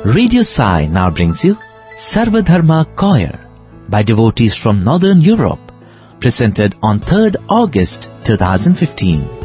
Radio Sai now brings you Sarvadharma Choir by devotees from Northern Europe, presented on 3rd August 2015.